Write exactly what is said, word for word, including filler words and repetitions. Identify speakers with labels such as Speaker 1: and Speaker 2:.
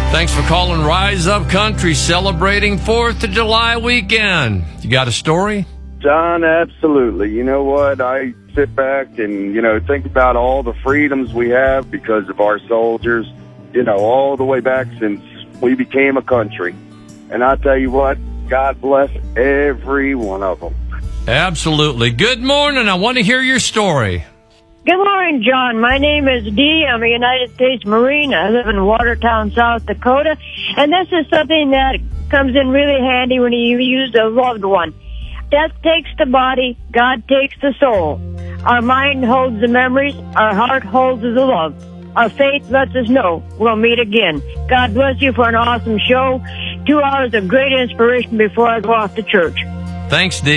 Speaker 1: Thanks for calling Rise Up Country, celebrating fourth of July weekend. You got a story?
Speaker 2: John, absolutely. You know what? I sit back and, you know, think about all the freedoms we have because of our soldiers, you know, all the way back since we became a country. And I tell you what, God bless every one of them.
Speaker 1: Absolutely. Good morning. I want to hear your story.
Speaker 3: Good morning, John. My name is Dee. I'm a United States Marine. I live in Watertown, South Dakota. And this is something that comes in really handy when you use a loved one. Death takes the body, God takes the soul. Our mind holds the memories, our heart holds the love. Our faith lets us know we'll meet again. God bless you for an awesome show. Two hours of great inspiration before I go off to church.
Speaker 1: Thanks, Dee.